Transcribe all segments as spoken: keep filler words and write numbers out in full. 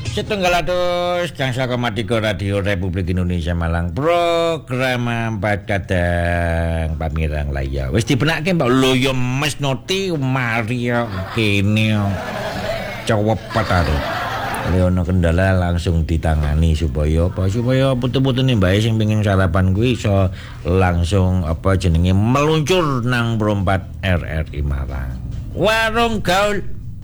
Setunggal atus Gangsal koma tiga Radio Republik Indonesia Malang program empat kadang pamirang laya wis dibenake mbak lho ya mes noti mari kene cowok patare Leono kendala langsung ditangani supaya apa supaya putu-putune mbake sing pengen sarapan kuwi iso langsung apa jenenge meluncur nang Perompat R R I Malang. Warung gaul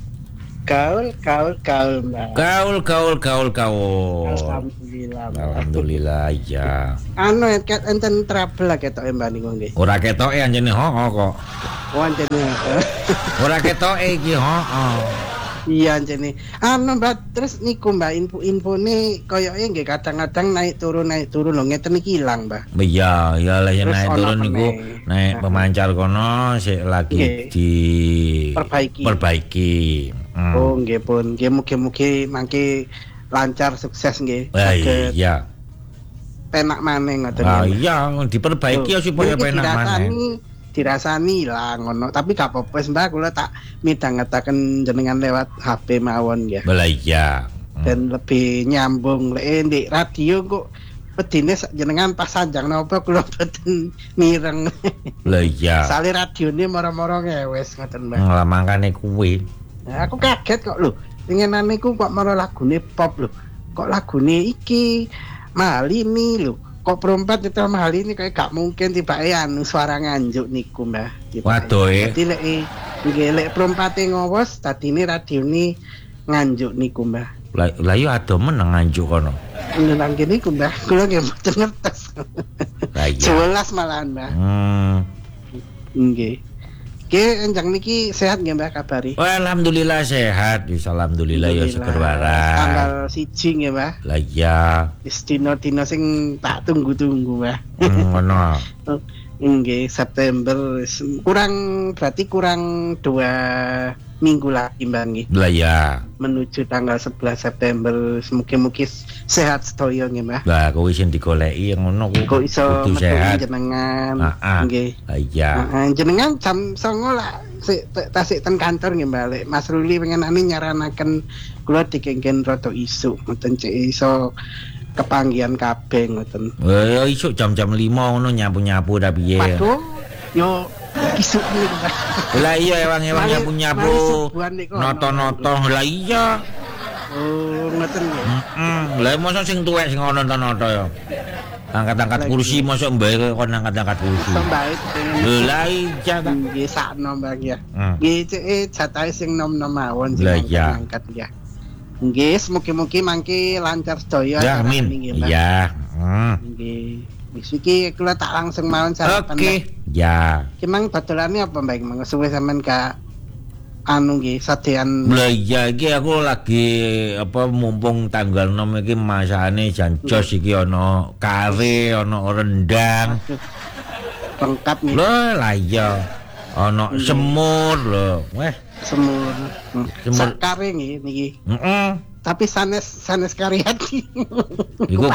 Gaul, gaul, gaul, Mbak. Gaul, gaul, gaul, gaul. Alhamdulillah. Mbak. Alhamdulillah ya. Anu ket enten trouble lah ketoke Mbak niku nggih. Ora ketoke anjene hoo kok. Oh anjene. Ora ketoke iki hoo. Iya anjene. Anu Mbak terus niku Mbak info-infone koyoke nggih kadang-kadang naik turun naik turun lho ngeten iki ilang Mbak. Iya, ya lah naik turun niku naik pemancar kono sik lagi okay. di perbaiki. Perbaiki. Hmm. Oh nggih pun, nggih mugi-mugi mangke lancar sukses nggih. Iya. Penak maneh ngoten. Ah iya, diperbaiki ya supaya penak maneh. Dirasani ilang ngono, tapi gak apa-apa wis Mbak kula tak midhangetaken jenengan lewat H P mawon ya. Lah iya. Hmm. Dan lebih nyambung lek ndek radio kok pedine jenengan pas sanjang napa kula boten mireng. Lah iya. Sale radione moro-moro ngewes ngoten Mbak. Lah mangkane kuwi. Nah, aku kaget kok lho. Pengenane ku kok maro lagune pop lho. Kok lagune iki Malini lho. Kok Perompat itu Malini kayak gak mungkin tibake anu suara nganjuk niku, Mbah. Waduh e. Dadi lek nggih lek Perompate ngowos dadine radione nganjuk niku, Mbah. Lah lah yo ado meneng nganjuk kono. Nang kene niku, Mbah. Kula nggih mboten ngertos. Lah iya. sebelas malahan, Mbah. Hmm. Nggih. Oke, enjang niki sehat nggih Mbak kabari? Oh, alhamdulillah sehat. Alhamdulillah ya seger waras. Tanggal siji nggih Mbak. Lah iya. Wis dina-dina sing tak tunggu-tunggu Mbak. Ngono. Nggih, September kurang berarti kurang dua minggu lagi Mbak nggih. Lah iya. Menuju tanggal sebelas September, mugi-mugi sehat sedaya nggih Mbak. Lah kowe sing digoleki ngono kuwi. Kok iso metu sehat jenengan. Nggih. Lah iya. Heeh, jenengan jam songo lah sik tasik ten kantor nggih Mbak. Lek Mas Ruli pengenane nyaranaken kula dikengken rada isuk ngoten cek iso kepanggihan kabeh ngoten. Eh isuk jam-jam lima ngono nyapu-nyapu ta piye. Waduh, yo isuk niku Mbak. Lah iya ewang-ewang nyapu-nyapu. Noto-noto lah iya. Oh, ngoten nggih. Heeh. Lah mosok sing tuwek sing ana noto ya. Angkat-angkat kursi mosok mbae kon angkat-angkat kursi. Sampai lah iya ta. Nggih sakno Mbak ya. Nggih cek jatahe sing nom-nom mawon sing angkat ya. Nggih, mugi-mugi mangke lancar sedaya. Ya, amin. Iya. Heeh. Nggih. Wis iki kula tak langsung mawon sarapan. Oke. Ya. Ki mang dodolane apa Mbak? Mang suwe sampean ka anu nggih sadean. Lah iya iki aku lagi apa mumpung tanggal enam iki masane jan jos iki ana kare, ana rendang. Lengkap nih. Lho lah iya. Ana semur lho. Weh, semur. Semur kare nggih niki. Heeh. Tapi sanes sanes kari hati. Iku.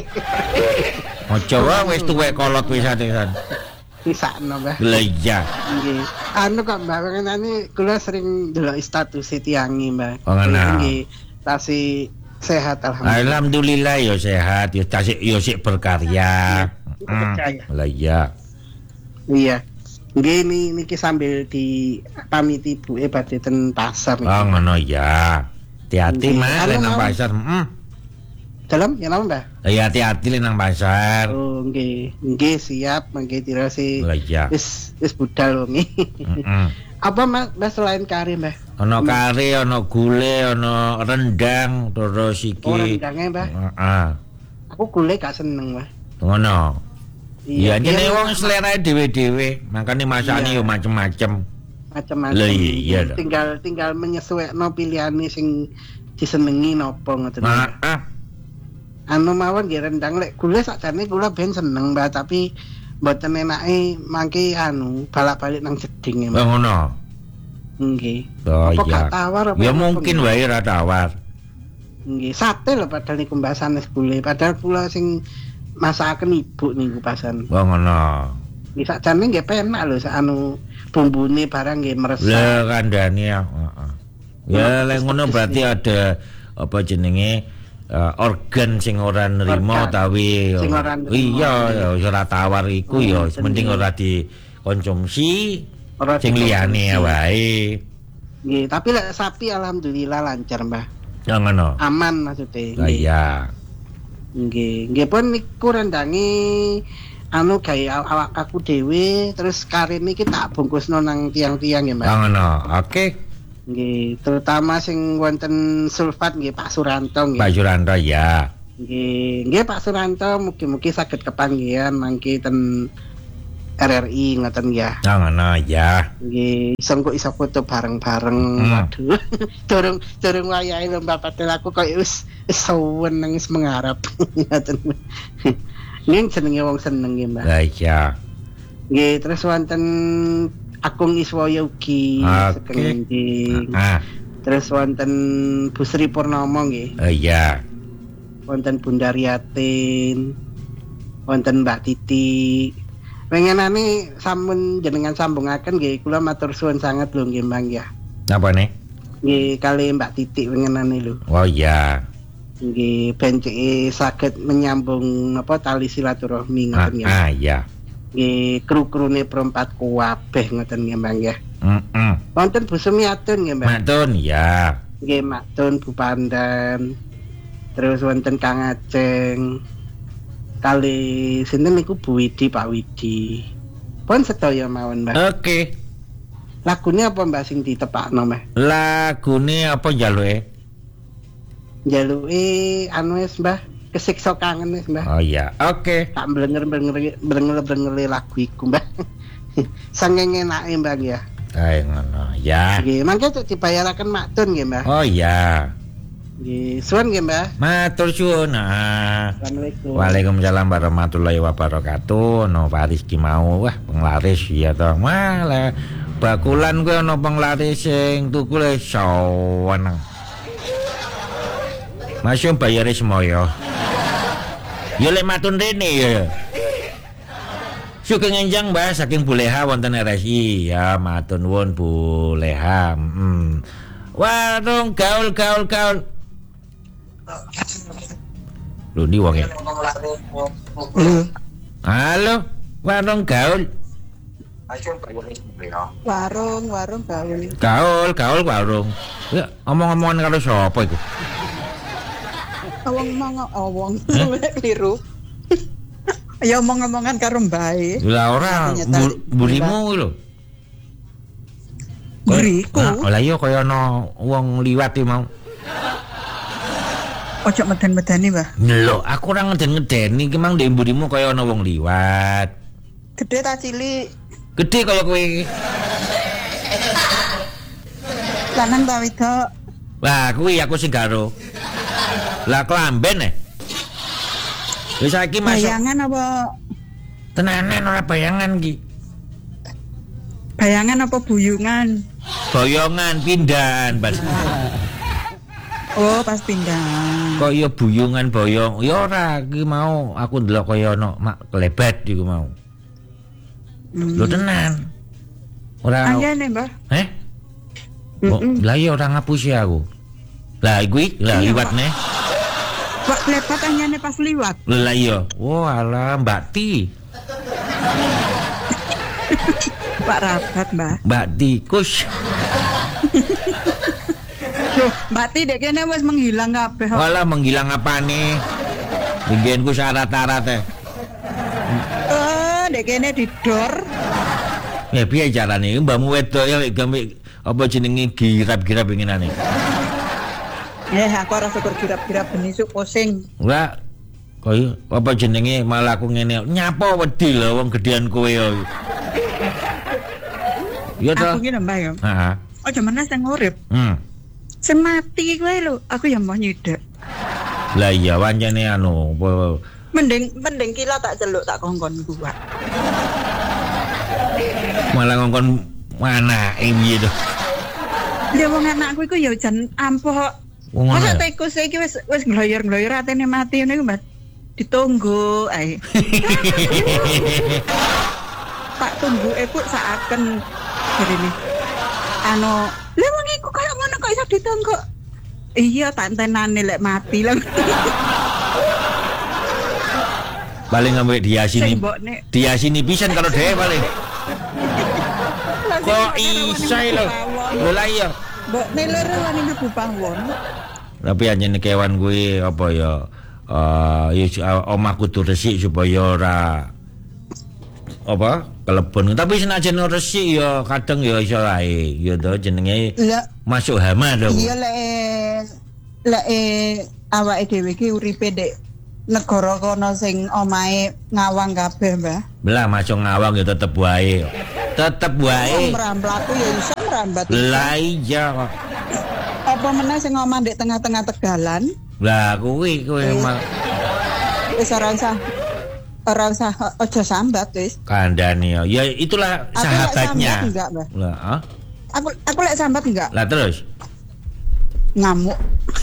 Aja wae wis tuwek kolot pisan-pisan. Pisakno Mbah. Lah iya. Nggih. Anu kok Mbah pengenane kula sering ndelok status tiangi Mbah. Oh ngono. Nggih. Tasih sehat alhamdulillah. Alhamdulillah ya sehat, ya tasih ya sik berkarya. Percaya. Lah iya. Iya. Nggih niki sambil di pamiti ibuke badhe ten pasar. Oh ngono ya. Hati-hati Mas lek nang pasar. Heeh. Dalam ya napa Mbah? Ya hati-hati lek nang pasar. Oh nggih. Nggih siap mangke dirasi. Lah iya. Wis wis budal wong iki. Heeh. Apa Mas selain kari Mbah? Ana kari, ana gule, ana rendang, terus iki. Oh rendange Mbah. Heeh. Aku gule gak seneng Mbah. Ngono. Iya, jane iya, wong selerae dhewe-dhewe, makane masakane yo macem-macem. Macem-macem. Lah iya. Tinggal tinggal menyesuaikan pilihane sing disenengi napa ngoten. Heeh. Anu mawon nggih rendang lek gule sakjane kula ben seneng Mbak, tapi mboten enake mangke anu balak-balik nang jeding Mbak. Ngono. Nggih. Oh apa iya. tawar apa? Ya mungkin wae ra tawar. Nggih, sate lho padahal niku Mbak sanes gule, padahal kula sing masakan ibu niku pasan. Oh ngono. Nggih sakjane nggih penak lho sak anu bumbune barang nggih meresap. Lah kandhane ya, heeh. Ya lek ngono berarti ada apa jenenge uh, organ sing ora nerima utawi iya ya ora tawar iku ya mending ora dikonsumsi sing liyane wae. Nggih, tapi lek sapi alhamdulillah lancar, Mbah. Ya ngono. Aman maksudnya. Lah iya. Nggih, nggih pun niku rendangi anu gawe awak aku dhewe terus karin iki tak bungkusno nang tiang-tiang ya, Mbak. Ya ngono. Oke. Nggih, terutama sing wonten sulfat nggih Pak Suranto nggih. Pak Suranto ya. Nggih, nggih Pak Suranto mugi-mugi saged kepanggihan mangke ten R R I ngoten ya. Ya ngono ya. Nggih, iso kok iso foto bareng-bareng. Hmm. Waduh. Durung durung wayahe lho Mbak padahal aku koyo wis wis seneng wis mengharap. Ngoten. Ning jenenge wong seneng nggih, Mbak. Lah iya. Nggih, terus wonten Agung Iswaya ugi saking ah. Terus wonten Bu Sri Purnomo nggih. Oh iya. Wonten Bunda Riatin. Wonten Mbak Titi. Pengenane sampun jenengan sambungaken nggih kula matur suwun sanget lho nggih Mbang ya. Napa nih? Nggih kali Mbak Titik pengenane lho. Oh iya. Nggih ben cek saged menyambung apa tali silaturahmi ngoten ya. Ah iya. Nggih kru-krune perempat kuwabeh ngoten nggih Mbang ya. Heeh. Wonten Bu Sumiatun nggih Mbang. Matun ya. Nggih Matun Bu Pandan. Terus wonten Kang Aceng. Kali sinten niku Bu Widi Pak Widi. Pun sedaya mawon Mbak. Oke. Lagune apa Mbak sing ditepakno Mbak? Lagune apa njaluke? Njaluke anu wis Mbah, kesiksa kangen wis Mbah. Oh iya. Oke. Tak blenger-blenger blenger-blenger lagu iku Mbah. Saking enake Mbak ya. Kae ngono ya. Nggih, mangke dibayaraken maktun nggih Mbah. Oh iya. Nggih, suwun nggih Mbah. Matur suwun. Nah. Assalamualaikum. Waalaikumsalam warahmatullahi wabarakatuh. No Paris ki mau wah penglaris ya to. Malah bakulan kuwi ana penglaris sing tuku le saweneng. Masih bayare semoyo. Ya lek matun rene ya. Sugeng enjang Mbah saking Buleha wonten R S I. Ya matun nuwun Buleha. Hmm. Warung gaul gaul gaul. Lho ndi wonge? Halo, warung gaul. Warung, warung gaul. Gaul, gaul warung. Ya, omong-omongan karo sapa iku? Omong omong keliru. Ya omong-omongan karo mbae. Lah ora mburimu lho. Mburiku. Lah iya kaya ana wong liwat iki mau. Ojo meden-medeni, Mbah. Lho, aku ora ngeden-ngedeni iki mang ndek mburimu kaya ana wong liwat. Gede ta cilik? Gede kaya kowe iki. Lanang ta wedok? Lah kuwi aku sing garo. Lah klamben eh. Wis saiki masuk. Bayangan apa? Tenanan ora bayangan iki. Bayangan apa buyungan? Boyongan pindahan, Bas. Oh, pas pindah. Kok ya buyungan boyong. Ya ora iki mau aku ndelok kaya ana mak klebat iku mau. Hmm. Lho tenan. Ora. Anjane, Mbah. Heh? Oh, lah ya ora ngapusi aku. Lah kuwi lah liwatne. Kok klebat anjane pas liwat? Lah iya. Oh alah Mbak Ti. Pak Rabat, Mbah. Mbak Tikus. Mbak Ti dek kene wis menghilang kabeh. Walah menghilang apane? Bigenku syarat-syarat e. Oh, dek kene didor. Ya piye carane mbahmu wedok ya gawe apa jenenge girap-girap inginane. Eh, aku ora syukur girap-girap ben isuk pusing. Ora kaya apa jenenge malah aku ngene nyapa wedi lho wong gedean kowe ya. Ya to. Aku ngene Mbah ya. Heeh. Aja meneh sing urip. Hmm. Sing mati kowe lho, aku ya mau nyidek. Lah iya wancane anu apa Mending mending kila tak celuk tak kongkon kuwi. malah ngongkon anake piye to. Lha wong anakku iku ya jan ampuh. Masa tikus iki wis wis ngloyor-ngloyor atene mati ngene iku, Mbak. Ditunggu ae. Tak tunggu iku saaken jarene. Anu, lha wong iku kaya ngono kok iso ditunggu. Iya, tak entenane lek mati lah. Paling ngambek dia sini. Dia sini pisan kalau dhewe paling. Kok iso lho. Lho lah iya. Mbok nelere wani mlebu pawon. Tapi anjene kewan kuwi apa ya? Eh ya omah kudu resik supaya ora apa kelebon. Tapi senajan resik ya kadang ya iso ae. Ya to jenenge masuk hama to. Iya lek lek awake dhewe iki uripe ndek negara kono sing omahe ngawang kabeh, Mbah. Lah masuk ngawang ya tetep wae. Tetep wae. Meramplaku ya iso merambat. Lah iya kok. Apa meneh sing omah ndek tengah-tengah Tegalan? Lah kuwi kuwi emang wis ora usah ora usah aja sambat wis. Kandhani ya. Ya itulah aku sahabatnya. Enggak, Mbah. Lah, ah? Aku aku lek sambat enggak? Lah terus ngamuk.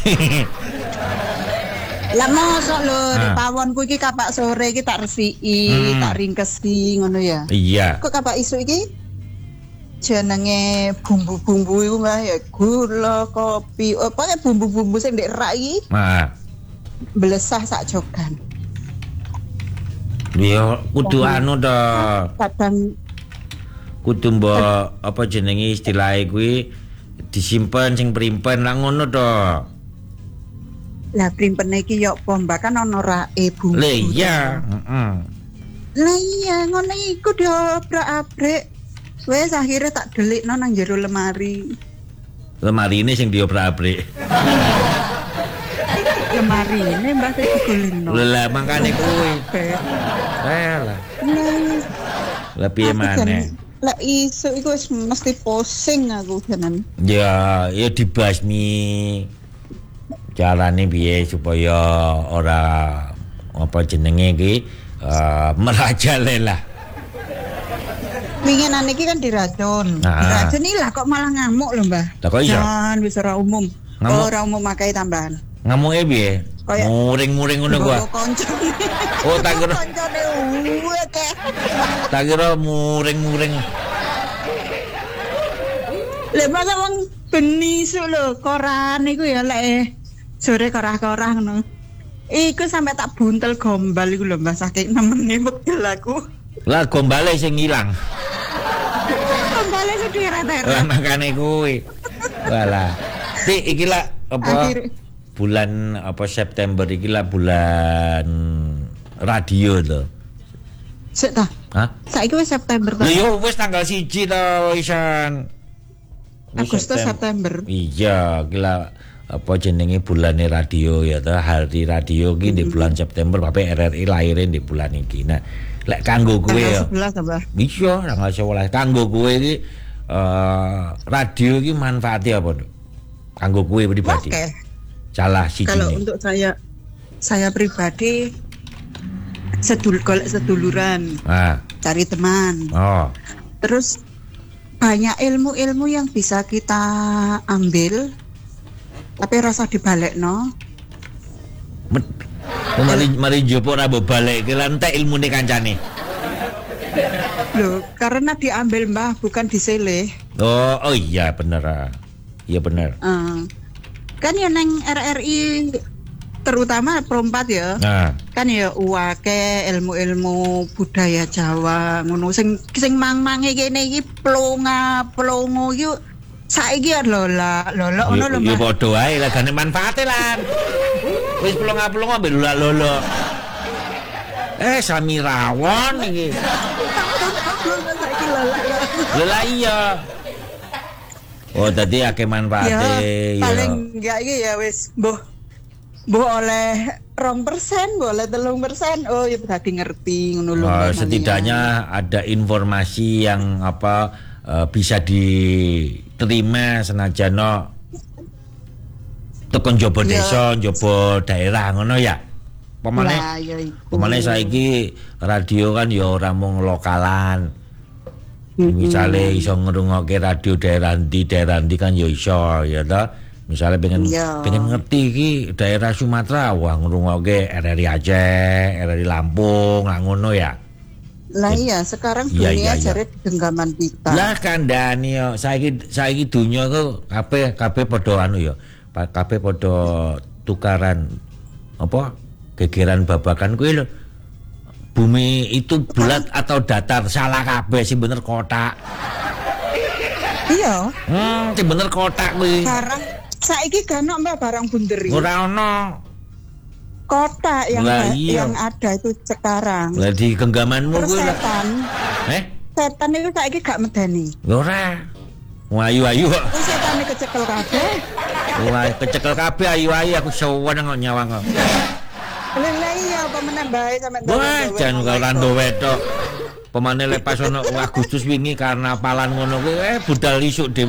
Lah mosok lho, pawonku iki kapak sore iki tak resiki, hmm. tak ringkesi ngono ya. Iya. Kok kapak isu iki jenenge bumbu-bumbu iku Mbah ya gula, kopi, apa bumbu-bumbu sing ndek rak iki. Nah. Blesah sak jogan. Ya kudu anu to. Kadang kudu mbok apa jenenge istilahe kuwi disimpen sing primpen lah ngono to. Lah primpen iki yo apa Mbak kan ana rae bumbu. Lah iya, heeh. Lah iya ngono iku diobrak-abrik. Wes akhirnya tak delikno nang jero lemari. Lemari ini sing diobrak-abrik. Lemari ini Mbak sing digolingno. Lah makane kuwi. Eh lah. Lah piye maneh? Lah isu iku wis mesti pusing aku tenan. Ya, ya dibasmi. Carane piye supaya ora apa jenenge iki uh, merajalela. Winginan iki kan diracun. Nah. Diracun iki lah kok malah ngamuk lho, Mbah. Lah kok iya? Jangan wis ora umum. Ngamuk. Ora umum makai tambahan. Ngamuke piye? Muring-muring ngono gua. Oh, tak kira koncone uweke. Tak kira muring-muring. Lek masa wong beni su lho, koran iku ya lek sore korah-korah ngono. Iku sampe tak buntel gombal iku lho Mbah saking nemene wekil aku. Lah gombale sing ilang. Gombale sing direte. Lah makane kuwi. Walah. Ti iki lah apa Akhir. bulan apa September iki lah bulan radio to. Sik ta? Hah? Saiki wis September to. Lha yo wis tanggal siji to wisan. Agustus September. Iya, gila apa jenenge bulane radio ya to, hari radio iki di bulan September, bapak R R I lahirin di bulan iki. Nah, lek kanggo kowe ya. sebelas Mbah. Iya, tanggal sebelas. Kanggo kowe iki uh, radio iki manfaatnya apa, Nduk? Kanggo kowe pribadi. Oke. Salah siji. Kalau untuk saya saya pribadi sedul golek seduluran. Ah. Cari teman. Oh. Terus banyak ilmu-ilmu yang bisa kita ambil tapi rasa dibalik no. Mari mari jopo ora mbok balekke lan entek ilmune kancane. Loh, karena diambil Mbah bukan diseleh. Oh, oh iya bener. Iya bener. Uh, kan ya neng R R I terutama perempat ya. Nah. Kan ya uwake ilmu-ilmu budaya Jawa ngono sing sing mang-mange kene iki plonga plongo iki saiki lho lah lolo ngono lho. Ya padha wae lagane manfaate lan. Wis plonga-plongo ambek lolo. Eh sami rawon iki. Saiki lolo. Lah iya. Oh tadi akeh manfaate ya. Paling enggak iki ya wis mbuh Bu oleh rong persen, boleh telung persen. Oh, ya tadi ngerti ngono lho. Oh, setidaknya ya. Ada informasi yang apa uh, bisa diterima senajan no tekan jobo desa, jobo daerah ngono ya. Pemane ya, pemane saiki radio kan ya ora mung lokalan. Mm-hmm. Misale iso ngrungokke radio daerah ndi daerah ndi kan ya iso ya ta. Misalnya pengen ya. pengen ngerti iki daerah Sumatera, wah ngrungokke R R I Aceh, R R I Lampung, lah ngono ya. Lah iya, sekarang dunia iya, iya, jare genggaman kita. Lah kandhani yo, saiki saiki dunia ku kabeh kabeh padha anu ya. kabeh padha tukaran apa gegeran babakan kuwi lho. Bumi itu bulat atau datar? Salah kabeh sing bener kotak. Iya. Hmm, sing bener kotak kuwi. Barang saiki gak ono mbak barang bunder iki. Ora ono. Kotak yang Lah, iya. yang ada itu sekarang. Lah di genggamanmu kuwi lho. Setan. Eh? Setan itu saiki gak medeni. Ora. Ayu-ayu kok. Wis setane kecekel kabeh. Wah, kecekel kabeh ayu-ayu aku sewen kok nyawang kok. Lha iya apa meneh bae sampe Wah, jan kok rando wedok. Pemane lepas ono Agustus wingi karena palan ngono kuwi eh budal isuk dhewe.